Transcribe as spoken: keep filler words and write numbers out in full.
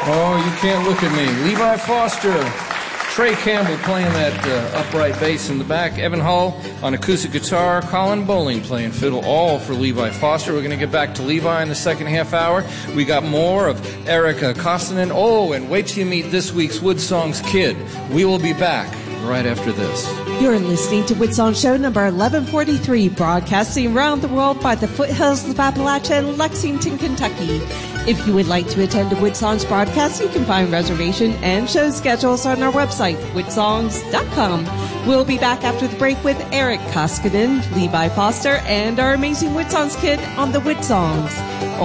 Oh, you can't look at me. Levi Foster, Trey Campbell playing that uh, upright bass in the back, Evan Hull on acoustic guitar, Colin Bowling playing fiddle, all for Levi Foster. We're going to get back to Levi in the second half hour. We got more of Eric uh, Koskinen. Oh, and wait till you meet this week's Wood Songs kid. We will be back right after this. You're listening to Woodsong Show number eleven forty-three, broadcasting around the world by the foothills of Appalachia in Lexington, Kentucky. If you would like to attend a Woodsong's broadcast, you can find reservation and show schedules on our website, woodsongs dot com. We'll be back after the break with Eric Koskinen, Levi Foster, and our amazing Woodsongs kid on the Woodsongs.